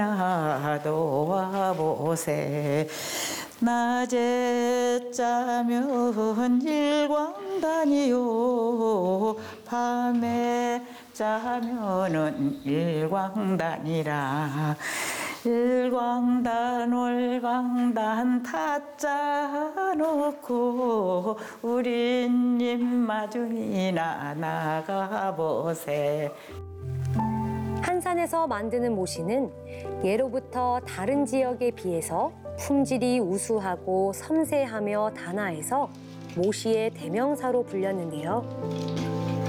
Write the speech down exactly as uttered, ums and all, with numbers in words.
도와보세. 낮에 짜면 일광단이요, 밤에 짜면은 일광단이라. 일광단 월광단 타짜 놓고 우린 입마중이나 나가보세. 한산에서 만드는 모시는 예로부터 다른 지역에 비해서 품질이 우수하고 섬세하며 단아해서 모시의 대명사로 불렸는데요.